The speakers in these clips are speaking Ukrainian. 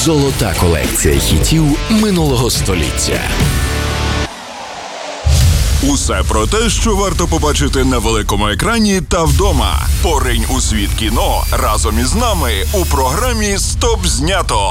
Золота колекція хітів минулого століття. Усе про те, що варто побачити на великому екрані та вдома. Поринь у світ кіно разом із нами у програмі «Стоп знято».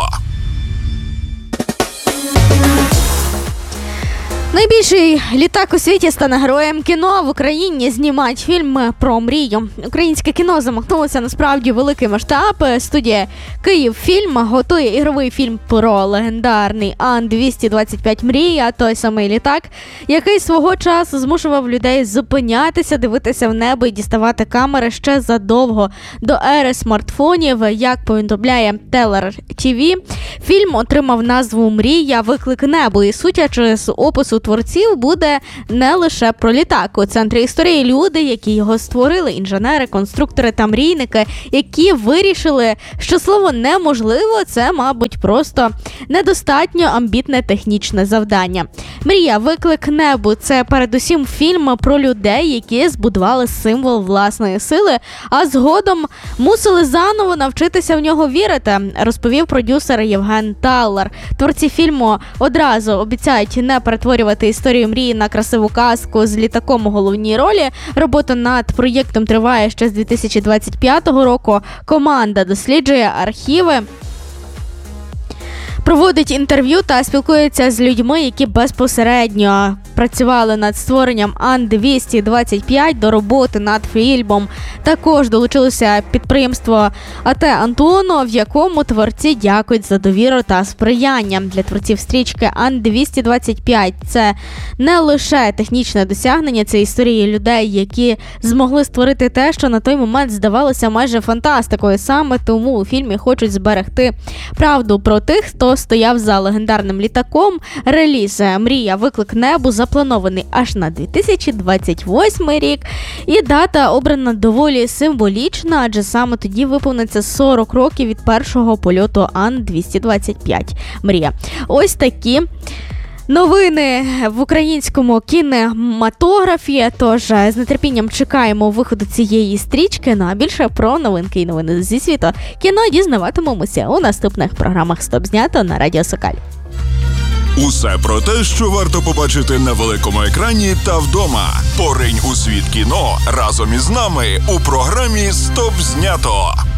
Найбільший літак у світі стане героєм кіно. В Україні знімають фільм про мрію. Українське кіно замахнулося насправді великий масштаб. Студія «Київфільм» готує ігровий фільм про легендарний Ан-225 «Мрія», той самий літак, який свого часу змушував людей зупинятися, дивитися в небо і діставати камери ще задовго до ери смартфонів. Як повідомляє Телер ТВ, фільм отримав назву «Мрія. Виклик небу» і, судячи з опису творців, буде не лише про літак. У центрі історії люди, які його створили, інженери, конструктори та мрійники, які вирішили, що слово «неможливо» – це, мабуть, просто недостатньо амбітне технічне завдання. «Мрія. Виклик небу» – це передусім фільм про людей, які збудували символ власної сили, а згодом мусили заново навчитися в нього вірити, розповів продюсер Євген Таллар. Творці фільму одразу обіцяють не перетворювати історію мрії на красиву казку з літаком у головній ролі. Робота над проєктом триває ще з 2025 року. Команда досліджує архіви, проводить інтерв'ю та спілкується з людьми, які безпосередньо працювали над створенням Ан-225. До роботи над фільмом також долучилося підприємство АТ «Антонов», в якому творці дякують за довіру та сприяння. Для творців стрічки Ан-225 це не лише технічне досягнення, це історії людей, які змогли створити те, що на той момент здавалося майже фантастикою. Саме тому у фільмі хочуть зберегти правду про тих, хто стояв за легендарним літаком. Реліз «Мрія. Виклик небу» запланований аж на 2028 рік. І дата обрана доволі символічна, адже саме тоді виповниться 40 років від першого польоту Ан-225 «Мрія». Ось такі новини в українському кінематографі, тож з нетерпінням чекаємо виходу цієї стрічки. Ну а більше про новинки і новини зі світу кіно дізнаватимемося у наступних програмах «Стоп знято» на Радіо Сокаль. Усе про те, що варто побачити на великому екрані та вдома. Поринь у світ кіно разом із нами у програмі «Стоп знято».